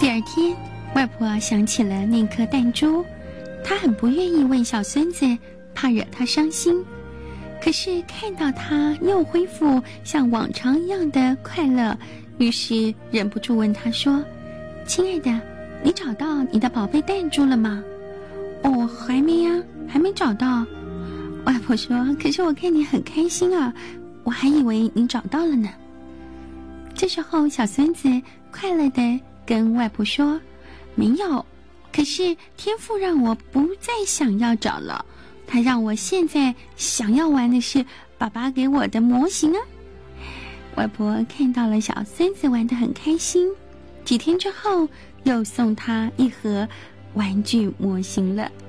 第二天，外婆想起了那颗弹珠，她很不愿意问小孙子，怕惹他伤心。可是看到他又恢复像往常一样的快乐，于是忍不住问他说：“亲爱的，你找到你的宝贝弹珠了吗？”“哦，还没呀，还没找到。”外婆说：“可是我看你很开心啊，我还以为你找到了呢。”这时候，小孙子快乐地跟外婆说：“没有，可是天父让我不再想要找了。他让我现在想要玩的是爸爸给我的模型啊。”外婆看到了小孙子玩得很开心，几天之后又送他一盒玩具模型了。